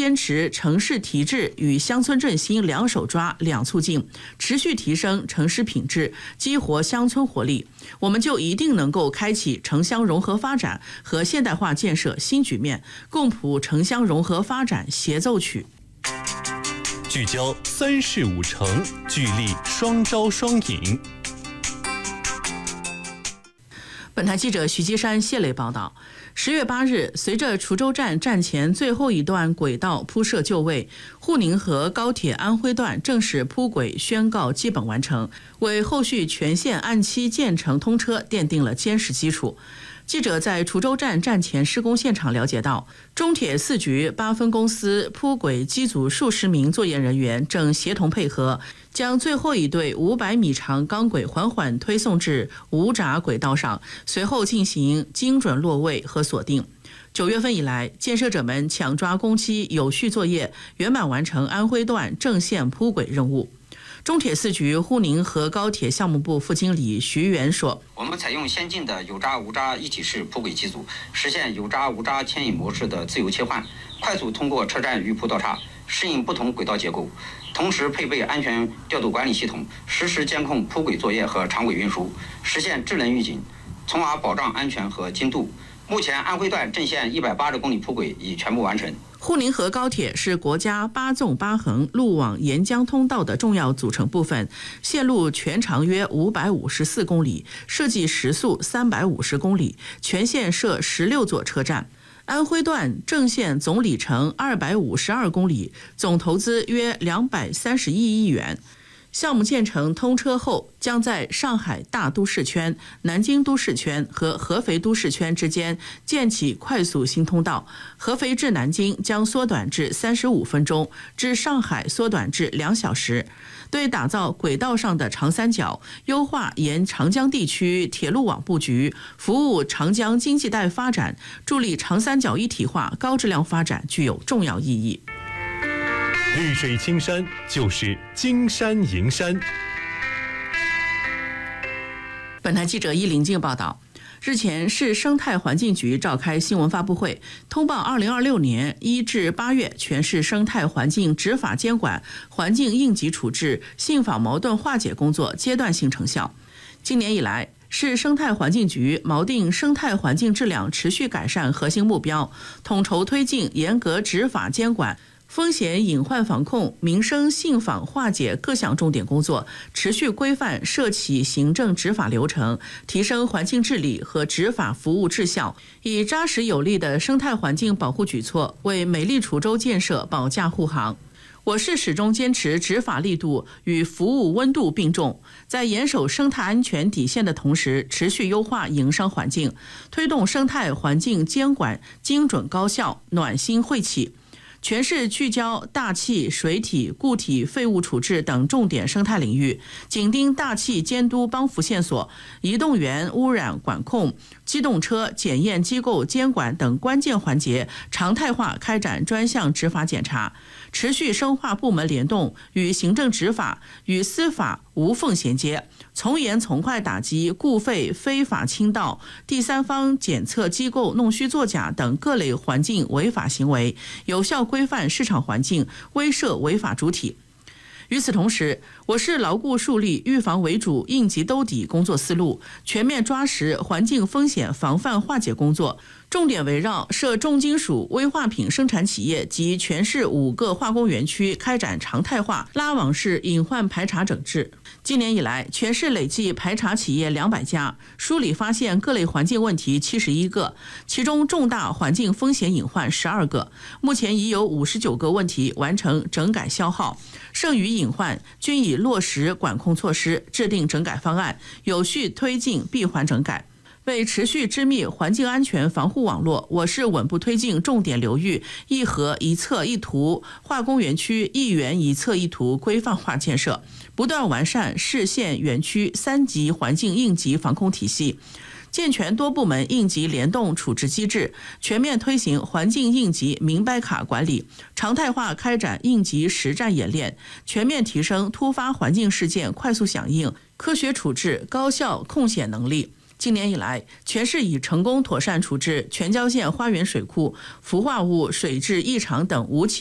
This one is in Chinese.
坚持城市提质与乡村振兴两手抓两促进，持续提升城市品质，激活乡村活力，我们就一定能够开启城乡融合发展和现代化建设新局面，共谱城乡融合发展协奏曲。 聚焦三事五成，聚力双招双赢。 本台记者徐基山、谢磊报道。10月8日，随着滁州站站前最后一段轨道铺设就位，沪宁河高铁安徽段正式铺轨宣告基本完成，为后续全线按期建成通车奠定了坚实基础。记者在滁州站站前施工现场了解到，中铁4局8分公司铺轨机组数十名作业人员正协同配合，将最后一对500米长钢轨缓缓推送至无闸轨道上，随后进行精准落位和锁定。9月份以来，建设者们抢抓工期，有序作业，圆满完成安徽段正线铺轨任务。中铁4局沪宁河高铁项目部副经理徐元说：“ 我们采用先进的有闸无闸一体式铺轨机组，实现有闸无闸牵引模式的自由切换，快速通过车站预铺道岔，适应不同轨道结构，同时配备安全调度管理系统，实时监控铺轨作业和长轨运输，实现智能预警，从而保障安全和精度。目前安徽段正线180公里铺轨已全部完成。” 沪宁河高铁是国家8纵8横路网沿江通道的重要组成部分，线路全长约554公里，设计时速350公里，全线设16座车站。安徽段正线总里程252公里，总投资约231亿元。项目建成通车后，将在上海大都市圈、南京都市圈和合肥都市圈之间建起快速新通道，合肥至南京将缩短至35分钟，至上海缩短至2小时。对打造轨道上的长三角，优化沿长江地区铁路网布局，服务长江经济带发展，助力长三角一体化高质量发展具有重要意义。 绿水青山就是金山银山。 本台记者伊林静报道，日前市生态环境局召开新闻发布会，通报2026年1至8月全市生态环境执法监管、环境应急处置、信访矛盾化解工作阶段性成效。今年以来，市生态环境局锚定生态环境质量持续改善核心目标，统筹推进严格执法监管、风险隐患防控、民生信访化解各项重点工作，持续规范涉企行政执法流程，提升环境治理和执法服务质效，以扎实有力的生态环境保护举措为美丽滁州建设保驾护航。我市始终坚持执法力度与服务温度并重，在严守生态安全底线的同时，持续优化营商环境，推动生态环境监管精准高效、暖心惠企。全市聚焦大气、水体、固体废物处置等重点生态领域，紧盯大气监督帮扶线索、移动源污染管控、机动车检验机构监管等关键环节，常态化开展专项执法检查，持续深化部门联动，与行政执法与司法无缝衔接，从严从快打击故废、非法倾倒、第三方检测机构弄虚作假等各类环境违法行为，有效规范市场环境，威慑违法主体。与此同时，我市牢固树立预防为主、应急兜底工作思路，全面抓实环境风险防范化解工作，重点围绕涉重金属危化品生产企业及全市5个化工园区开展常态化拉网式隐患排查整治。今年以来，全市累计排查企业200家，梳理发现各类环境问题71个，其中重大环境风险隐患12个，目前已有59个问题完成整改消耗，剩余隐患均已落实管控措施，制定整改方案，有序推进闭环整改。为持续织密环境安全防护网络，我市稳步推进重点流域一河一策一图、化工园区一园一策一图规范化建设，不断完善市县园区3级环境应急防控体系，健全多部门应急联动处置机制，全面推行环境应急明白卡管理，常态化开展应急实战演练，全面提升突发环境事件快速响应、科学处置、高效控险能力。今年以来，全市已成功妥善处置全椒县花园水库氟化物水质异常等5起